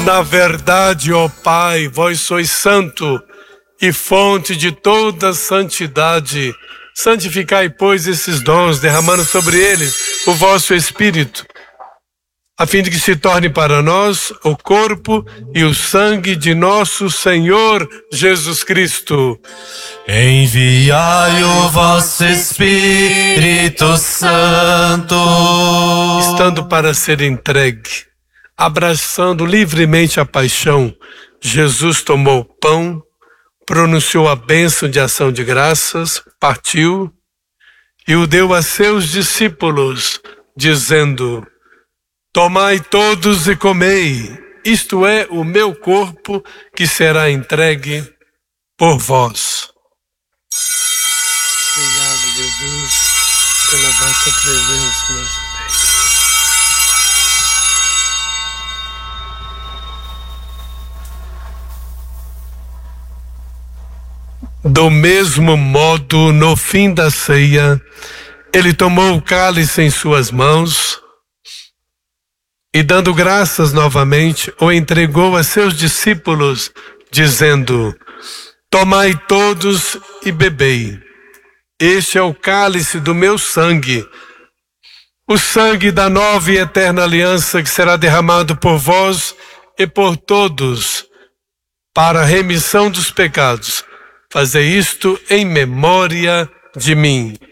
Na verdade, ó Pai, vós sois santo e fonte de toda santidade. Santificai, pois, esses dons, derramando sobre eles o vosso Espírito, a fim de que se torne para nós o corpo e o sangue de nosso Senhor Jesus Cristo. Enviai o vosso Espírito Santo. Estando para ser entregue, abraçando livremente a paixão, Jesus tomou o pão, pronunciou a bênção de ação de graças, partiu e o deu a seus discípulos, dizendo: tomai todos e comei, isto é o meu corpo que será entregue por vós. Obrigado, Jesus, pela vossa presença, meus amigos. Do mesmo modo, no fim da ceia, ele tomou o cálice em suas mãos e, dando graças novamente, o entregou a seus discípulos, dizendo: tomai todos e bebei. Este é o cálice do meu sangue, o sangue da nova e eterna aliança que será derramado por vós e por todos para a remissão dos pecados. Fazei isto em memória de mim.